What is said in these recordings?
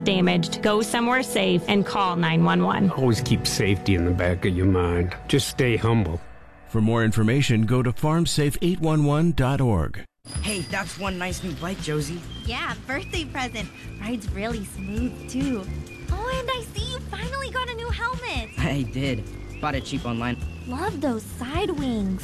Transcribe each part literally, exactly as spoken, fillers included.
damaged, go somewhere safe and call nine one one. Always keep safety in the back of your mind. Just stay humble. For more information, go to farm safe eight one one dot org. Hey, that's one nice new bike, Josie. Yeah, birthday present. Rides really smooth, too. Oh, and I see you finally got a new helmet. I did. Bought it cheap online. Love those side wings.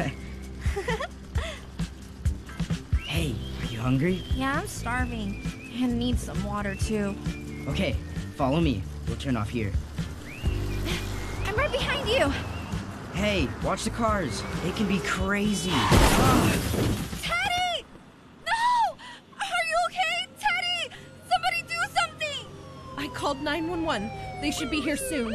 Hey, are you hungry? Yeah, I'm starving. And need some water, too. Okay, follow me. We'll turn off here. I'm right behind you. Hey, watch the cars. They can be crazy. Teddy! No! Are you okay? Teddy! Somebody do something! I called nine one one. They should be here soon.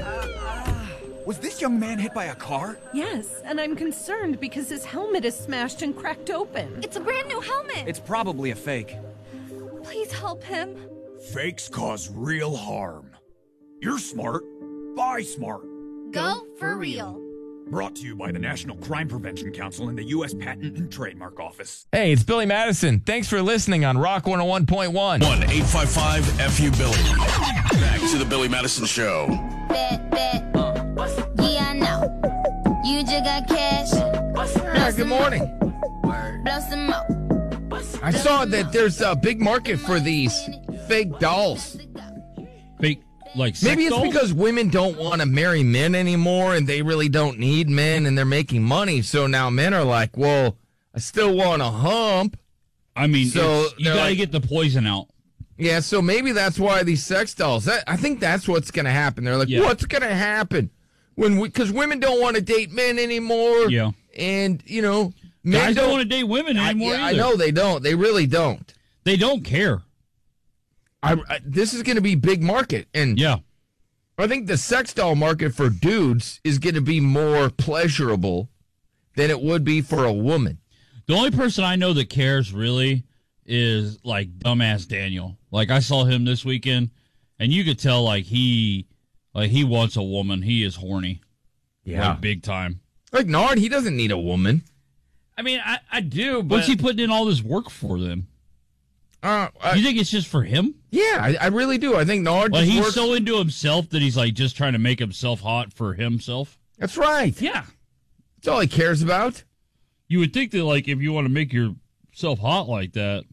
Was this young man hit by a car? Yes, and I'm concerned because his helmet is smashed and cracked open. It's a brand new helmet. It's probably a fake. Please help him. Fakes cause real harm. You're smart. Buy smart. Go for real. Brought to you by the National Crime Prevention Council and the U S Patent and Trademark Office. Hey, it's Billy Madison. Thanks for listening on Rock one oh one point one. one eight five five F U Billy. Back to the Billy Madison Show. Bet, bet. Uh. Yeah, I know. You just got cash. Yeah, good morning. Blow some more. I saw that there's a big market for these fake dolls. Fake, like sex Maybe it's dolls? because women don't want to marry men anymore and they really don't need men and they're making money. So now men are like, well, I still want a hump. I mean, so you got to like, get the poison out. Yeah, so maybe that's why these sex dolls, that, I think that's what's going to happen. They're like, yeah. what's going to happen? when we Because women don't want to date men anymore. Yeah. And, you know, men Guys don't, don't want to date women anymore I, yeah, either. I know they don't. They really don't. They don't care. I, I, this is going to be big market. And yeah. I think the sex doll market for dudes is going to be more pleasurable than it would be for a woman. The only person I know that cares really is like dumbass Daniel. Like I saw him this weekend, and you could tell like he, like he wants a woman. He is horny, yeah, like big time. Like Nard, he doesn't need a woman. I mean, I, I do. But what's he putting in all this work for then? Uh, I, you think it's just for him? Yeah, I, I really do. I think Nard. Well, just he's works. so into himself that he's like just trying to make himself hot for himself. That's right. Yeah, that's all he cares about. You would think that, like, if you want to make yourself hot like that,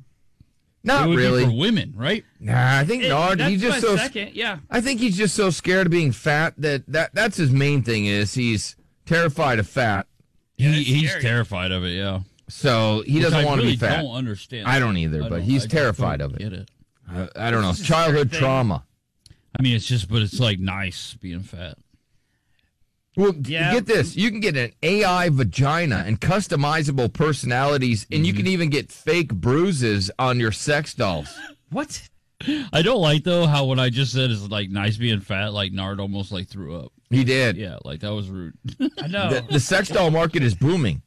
not it would really be for women, right? Nah, I think it, Nard. He's just so. Second, yeah. I think he's just so scared of being fat that, that that's his main thing. Is he's terrified of fat. Yeah, he, he's terrified of it. Yeah. So he Which doesn't I want really to be fat. I don't understand. I don't either, I but don't, he's I terrified don't of it. Get it? I, I don't know. It's childhood trauma. I mean, it's just, but it's like nice being fat. Well, yeah. get this. You can get an A I vagina and customizable personalities, and mm-hmm. you can even get fake bruises on your sex dolls. What? I don't like, though, how what I just said is like nice being fat, like Nard almost like threw up. He did. Yeah, like that was rude. I know. The, the sex doll market is booming.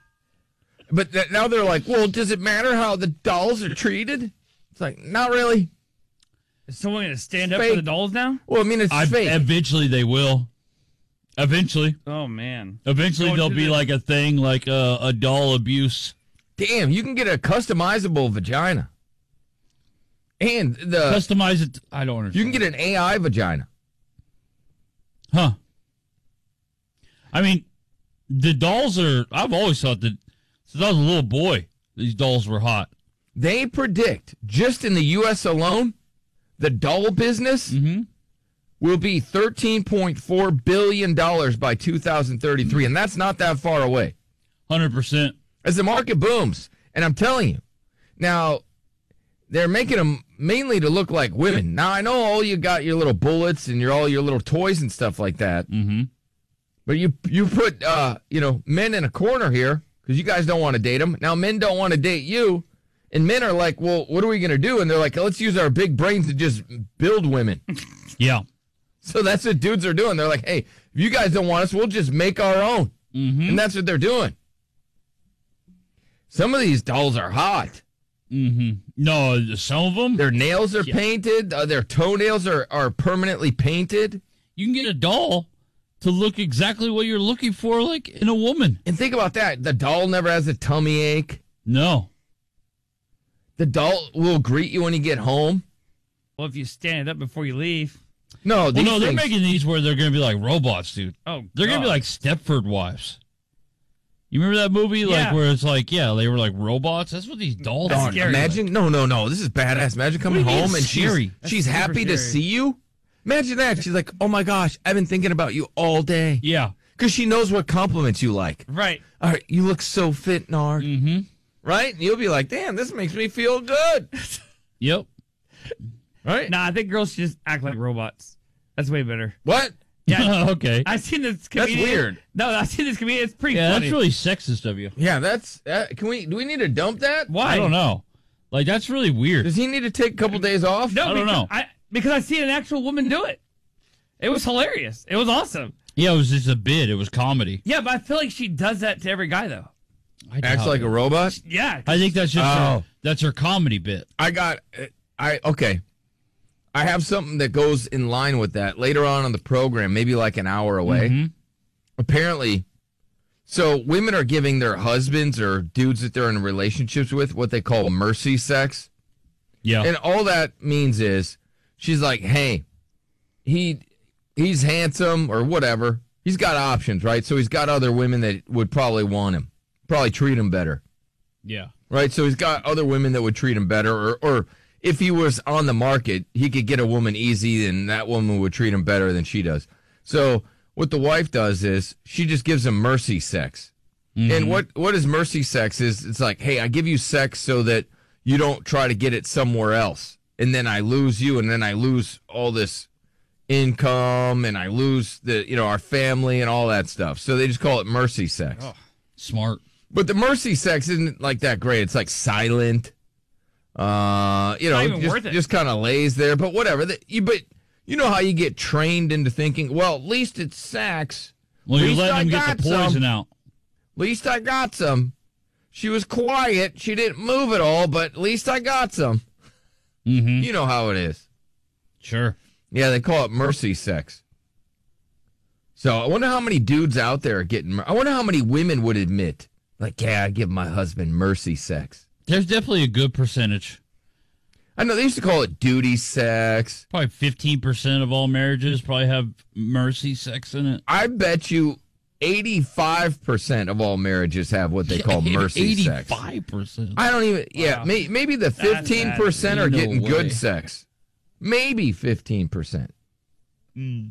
But th- now they're like, well, does it matter how the dolls are treated? It's like, not really. Is someone going to stand it's up fake. for the dolls now? Well, I mean, it's I, fake. Eventually they will. Eventually. Oh, man. Eventually there'll be the... like a thing, like a, a doll abuse. Damn, you can get a customizable vagina. And the... Customize it. I don't understand. You can get an A I vagina. Huh. I mean, the dolls are... I've always thought that since I was a little boy, these dolls were hot. They predict, just in the U S alone, the doll business mm-hmm. will be thirteen point four billion dollars by two thousand thirty-three, and that's not that far away. one hundred percent. As the market booms, and I'm telling you, now, they're making them mainly to look like women. Now, I know all you got your little bullets and your all your little toys and stuff like that, mm-hmm. but you, you put, uh, you know, men in a corner here, because you guys don't want to date them. Now, men don't want to date you. And men are like, well, what are we going to do? And they're like, let's use our big brains to just build women. Yeah. So that's what dudes are doing. They're like, hey, if you guys don't want us, we'll just make our own. Mm-hmm. And that's what they're doing. Some of these dolls are hot. Mm-hmm. No, some of them. Their nails are yeah. painted. Uh, their toenails are, are permanently painted. You can get a doll to look exactly what you're looking for, like in a woman. And think about that. The doll never has a tummy ache. No. The doll will greet you when you get home. Well, if you stand it up before you leave. No, well, these no, they're things- making these where they're going to be like robots, dude. Oh, they're going to be God. like Stepford Wives. You remember that movie, like Yeah. where it's like, yeah, they were like robots. That's what these dolls Darn, are. scary. imagine, no, no, no. This is badass. Imagine coming What do you mean home and it's scary? she's, That's she's super happy to scary. see you. Imagine that. She's like, oh my gosh, I've been thinking about you all day. Yeah. Because she knows what compliments you like. Right. All right, you look so fit, Nard. Mm-hmm. Right? And you'll be like, damn, this makes me feel good. Yep. Right? Nah, I think girls should just act like robots. That's way better. What? Yeah. Okay. I've seen this That's comedian. weird. No, I've seen this comedian. It's pretty Yeah, funny. that's really sexist of you. Yeah, that's. Uh, can we? Do we need to dump that? Why? I don't know. Like, that's really weird. Does he need to take a couple days off? No, I don't because know. I, because I seen an actual woman do it. It was hilarious. It was awesome. Yeah, it was just a bit. It was comedy. Yeah, but I feel like she does that to every guy, though. I Acts doubt like it. a robot. Yeah. I think that's just Oh. her, that's her comedy bit. I got. I okay. I have something that goes in line with that later on in the program, maybe like an hour away. Mm-hmm. Apparently, so women are giving their husbands or dudes that they're in relationships with what they call mercy sex. Yeah. And all that means is she's like, hey, he he's handsome or whatever. He's got options, right? So he's got other women that would probably want him, probably treat him better, yeah. right? So he's got other women that would treat him better, or, or if he was on the market, he could get a woman easy and that woman would treat him better than she does. So what the wife does is she just gives him mercy sex. Mm-hmm. And what, what is mercy sex is it's like, hey, I give you sex so that you don't try to get it somewhere else. And then I lose you and then I lose all this income and I lose the, you know, our family and all that stuff. So they just call it mercy sex. Oh, smart. But the mercy sex isn't like that great. It's like silent. Uh, you know, Not even just, worth it. just kind of lays there. But whatever. The, you, but you know how you get trained into thinking, well, at least it's sex. Well, you're Least letting I him get got the poison some. out. At least I got some. She was quiet. She didn't move at all, but at least I got some. Mm-hmm. You know how it is. Sure. Yeah, they call it mercy sex. So I wonder how many dudes out there are getting. mer- I wonder how many women would admit, like, yeah, I give my husband mercy sex. There's definitely a good percentage. I know they used to call it duty sex. Probably fifteen percent of all marriages probably have mercy sex in it. I bet you eighty-five percent of all marriages have what they call mercy sex. eighty-five percent. I don't even, yeah, Wow. may, maybe the That's fifteen percent are bad. No getting way. good sex. Maybe fifteen percent. I mean,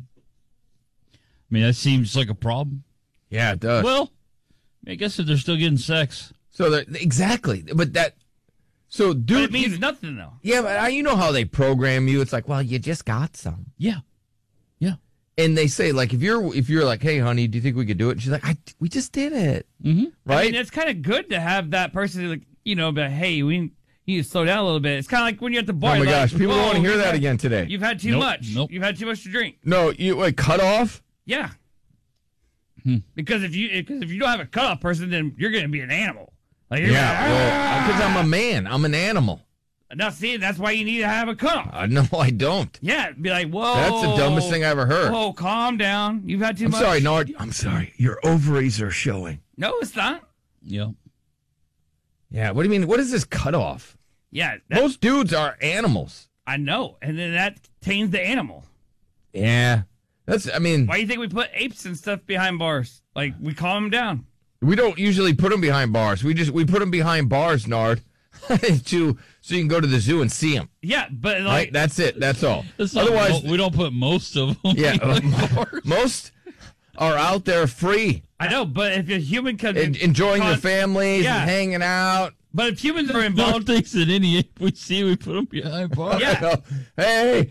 that seems like a problem. Yeah, it does. Well, I guess if they're still getting sex. So that exactly, but that, so But dude, it means you- nothing, though. yeah, but I, you know how they program you. It's like, well, you just got some. Yeah. Yeah. And they say, like, if you're if you're like, hey, honey, do you think we could do it? And she's like, I, we just did it, Mm-hmm. right? I mean, it's kind of good to have that person, like, you know, but hey, we you need to slow down a little bit. It's kind of like when you're at the bar. Oh my like, gosh, people "Whoa, want to hear you've that had- again today. You've had too Nope, much. nope. You've had too much to drink. No, you like cut off. Yeah. Hmm. Because if you because if you don't have a cutoff person, then you're going to be an animal. Like you're Yeah, gonna- well, because I'm a man, I'm an animal. Now, see, that's why you need to have a cutoff. Uh, no, I don't. Yeah, be like, whoa. That's the dumbest thing I ever heard. Whoa, calm down. You've had too I'm much. sorry, Nard. I'm sorry. Your ovaries are showing. No, it's not. Yeah. Yeah. What do you mean? What is this cutoff? Yeah, that, Most dudes are animals. I know. And then that tames the animal. Yeah. That's. I mean, Why do you think we put apes and stuff behind bars? Like, we calm them down. we don't usually put them behind bars. We just we put them behind bars, Nard, to so you can go to the zoo and see them. Yeah, but like, Right. That's it. That's all. That's not Otherwise, mo- we don't put most of them. yeah. behind uh, bars. most are out there free, I know, but if a human comes en- enjoying their con- families Yeah. and hanging out. But if humans are Nard involved, thinks that any ape we see, we put them behind bars. yeah, Hey.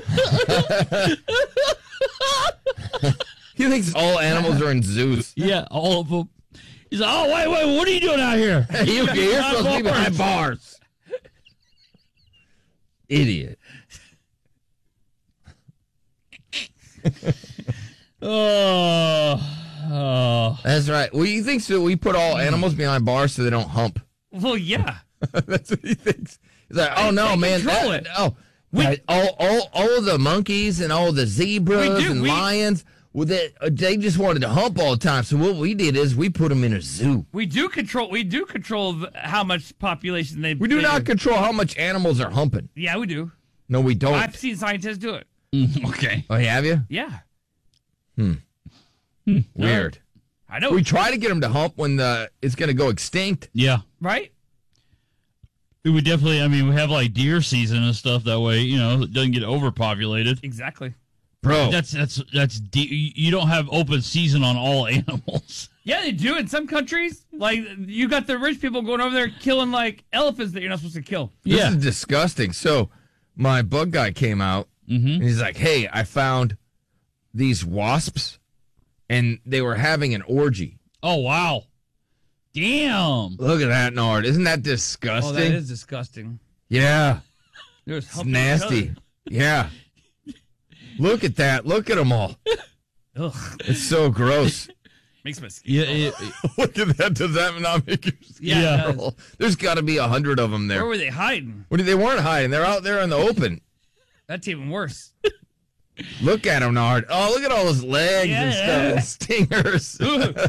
He thinks all animals are in zoos. Yeah, all of them. He's like, oh, wait, wait, what are you doing out here? Hey, you, you're supposed to be behind bars. Idiot. Oh, oh. That's right. Well, he thinks that we put all animals behind bars so they don't hump. well, yeah. That's what he thinks. He's like, oh no, They man. control that- it. Oh, right, all, all, all of the monkeys and all the zebras We do, and we- lions, well, they, they just wanted to hump all the time. So what we did is we put them in a zoo. We do control. We do control the, how much population they. We do they not control how much animals are humping. Yeah, we do. No, we don't. I've seen scientists do it. Okay. Oh, have you? Yeah. Hmm. Hmm. Weird. I know. We try to get them to hump when the it's going to go extinct. Yeah. Right? We would definitely, I mean, we have like deer season and stuff that way, you know, it doesn't get overpopulated. Exactly. Bro. That's, that's, that's, de- you don't have open season on all animals. Yeah, they do in some countries. Like, you got the rich people going over there killing, like, elephants that you're not supposed to kill. This Yeah. is disgusting. So my bug guy came out, Mm-hmm. and he's like, hey, I found these wasps, and they were having an orgy. Oh, wow. Damn. Look at that, Nard. Isn't that disgusting? Oh, that is disgusting. Yeah. There's It's nasty. Yeah. Look at that. Look at them all. Ugh. It's so gross. Makes my skin. Yeah. It, Look at that. Does that not make your skin Yeah, it crawl? There's got to be a hundred of them there. Where were they hiding? What, they weren't hiding. They're out there in the open. That's even worse. Look at them, Nard. Oh, look at all those legs Yeah. and stuff. Stingers.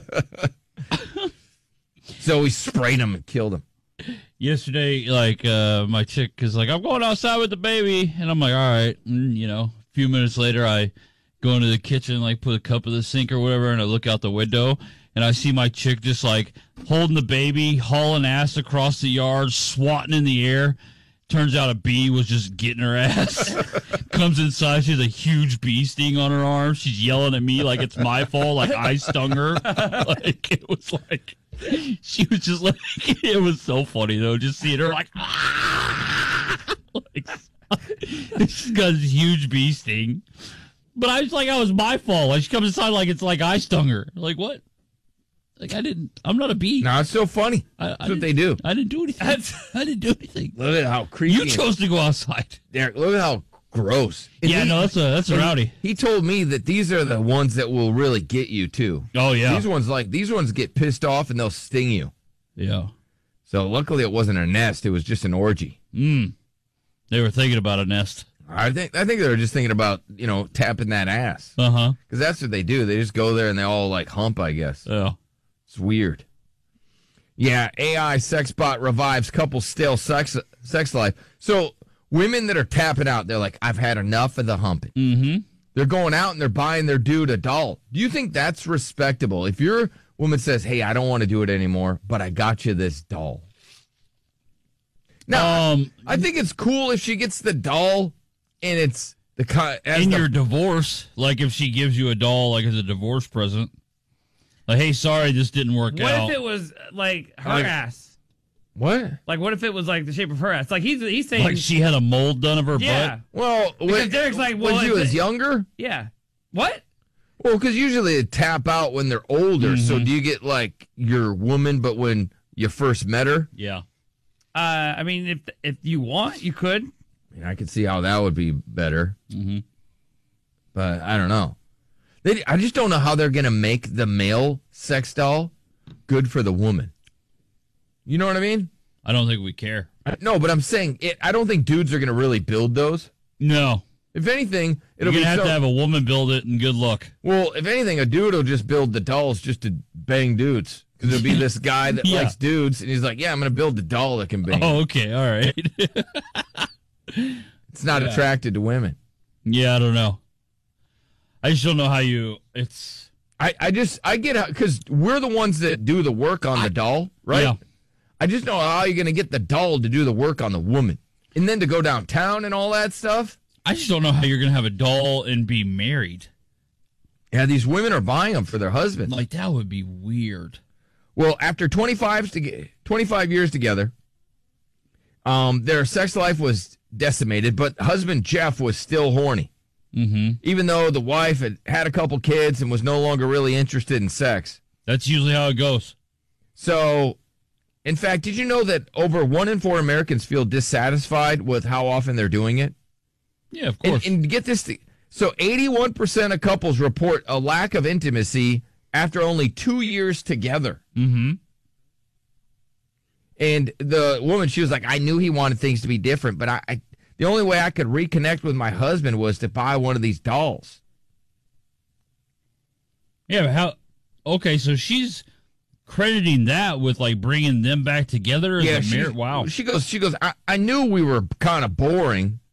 So we sprayed them and killed them. yesterday, like, uh, my chick is like, I'm going outside with the baby. And I'm like, all right. And, you know, a few minutes later, I go into the kitchen, like, put a cup in the sink or whatever, and I look out the window, and I see my chick just, like, holding the baby, hauling ass across the yard, swatting in the air. Turns out a bee was just getting her ass. Comes inside, she has a huge bee sting on her arm. She's yelling at me like it's my fault, like I stung her. Like, it was like, she was just like, it was so funny though, just seeing her like, ah! Like, she's got this huge bee sting. But I was like, oh, it was my fault. Like, she comes inside like it's like I stung her. Like, what? Like, I didn't, I'm not a bee. No, it's so funny. I, That's I what they do. I didn't do anything. I didn't do anything. Look at how creepy. You chose to go outside. Derek, look at how gross. And Yeah, he- no, that's a that's a and rowdy. He told me that these are the ones that will really get you too. Oh yeah, These ones like these ones get pissed off and they'll sting you. yeah. So luckily it wasn't a nest; it was just an orgy. Mm. They were thinking about a nest. I think I think they were just thinking about you know tapping that ass Uh huh. because that's what they do. They just go there and they all like hump. I guess Yeah. it's weird. Yeah, A I sex bot revives couple's stale sex sex life. So women that are tapping out, they're like, I've had enough of the humping. Mm-hmm. They're going out and they're buying their dude a doll. Do you think that's respectable? If your woman says, hey, I don't want to do it anymore, but I got you this doll. Now, Um, I think it's cool if she gets the doll and it's the kind in your divorce, like if she gives you a doll, like as a divorce present, like, hey, sorry, this didn't work What out. if it was like her Like- ass? What? Like, what if it was like the shape of her ass? Like he's he's saying, Like she had a mold done of her yeah, butt. Well, Because when, Derek's like, well, when she if was it- younger? yeah. What? Well, because usually they tap out when they're older. So Mhm. do you get like your woman, but when you first met her? Yeah. Uh, I mean, if if you want, you could. I mean, I could see how that would be better. Mm-hmm. But I don't know. They, I just don't know how they're going to make the male sex doll good for the woman. You know what I mean? I don't think we care. I- No, but I'm saying it. I don't think dudes are going to really build those. No. If anything, it'll You're be gonna have so- to have a woman build it, and good luck. Well, if anything, a dude will just build the dolls just to bang dudes. Because there'll be this guy that Yeah. likes dudes, and he's like, yeah, I'm going to build the doll that can bang. Oh, okay, all right. It's not Yeah. attracted to women. Yeah, I don't know. I just don't know how you. It's I, I just, I get how, because we're the ones that do the work on the doll, right? Yeah. I just know how you're going to get the doll to do the work on the woman. And then to go downtown and all that stuff. I just don't know how you're gonna have a doll and be married. Yeah, these women are buying them for their husbands. Like that would be weird. Well, after twenty-five, to, twenty-five years together, um, their sex life was decimated, but husband Jeff was still horny. Mm-hmm. Even though the wife had had a couple kids and was no longer really interested in sex. That's usually how it goes. So, in fact, did you know that over one in four Americans feel dissatisfied with how often they're doing it? Yeah, of course. And, and get this, th- so eighty-one percent of couples report a lack of intimacy after only two years together. Mm-hmm. And the woman, she was like, I knew he wanted things to be different, but I, I the only way I could reconnect with my husband was to buy one of these dolls. Yeah, but how? Okay, so she's crediting that with like bringing them back together as Yeah, a she, marriage. Wow. She goes, she goes. I, I knew we were kind of boring,